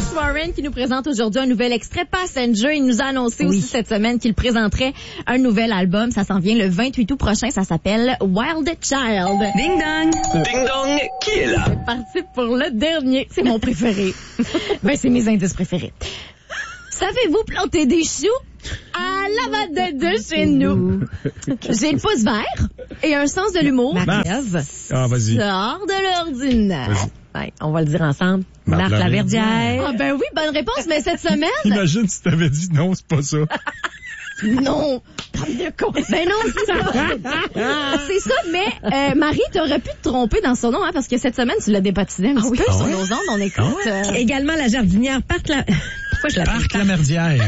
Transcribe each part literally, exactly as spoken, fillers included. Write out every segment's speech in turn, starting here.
Josh Warren qui nous présente aujourd'hui un nouvel extrait Passenger. Il nous a annoncé oui. aussi cette semaine qu'il présenterait un nouvel album. Ça s'en vient le vingt-huit août prochain. Ça s'appelle Wild Child. Ding dong! Ding dong, qui est là? C'est parti pour le dernier. C'est mon préféré. Ben, c'est mes indices préférés. Savez-vous planter des choux à la de chez nous? J'ai le pouce vert et un sens de l'humour. Marie-Ève. Ah, vas-y. Sors de l'ordinaire. Ouais, on va le dire ensemble. Marthe Laverdière. Ah ben oui, bonne réponse, mais cette semaine... Imagine si t'avais dit non, c'est pas ça. Non, comme de con. Ben non, c'est ça. C'est ça, mais euh, Marie, t'aurais pu te tromper dans son nom, hein, parce que cette semaine, tu l'as débaptisé un petit ah oui. peu ah sur ouais? nos ondes, on écoute. Ah ouais? euh... Également la jardinière Parc la... Pourquoi je l'appelle Parc Lamerdière.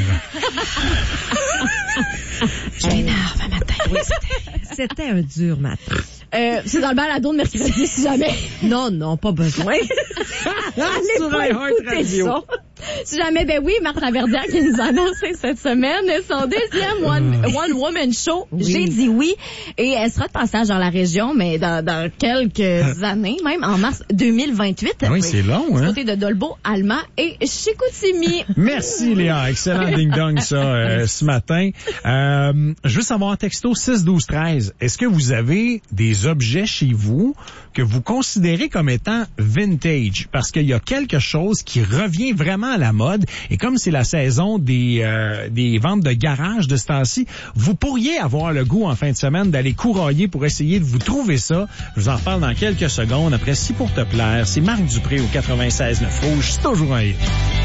Je m'énerve un matin. Oui, c'était, c'était un dur matin. Euh, c'est dans le balado de mercredi, si jamais. Non, non, pas besoin. Allez pas écouter ça. Si jamais, ben oui, Marthe Laverdière qui nous a annoncé cette semaine son deuxième One, One Woman Show. Oui. J'ai dit oui. Et elle sera de passage dans la région, mais dans, dans quelques années, même en mars deux mille vingt-huit. Ah oui, oui, c'est long, hein? Du côté de Dolbeau, Alma et Chicoutimi. Merci, Léa. Excellent ding-dong, ça, euh, ce matin. Euh, je veux savoir, texto six douze treize, est-ce que vous avez des objets chez vous que vous considérez comme étant vintage? Parce qu'il y a quelque chose qui revient vraiment à la mode. Et comme c'est la saison des, euh, des ventes de garage de ce temps-ci, vous pourriez avoir le goût en fin de semaine d'aller courailler pour essayer de vous trouver ça. Je vous en reparle dans quelques secondes. Après Si pour te plaire, c'est Marc Dupré au quatre-vingt-seize neuf Rouge. C'est toujours un hit.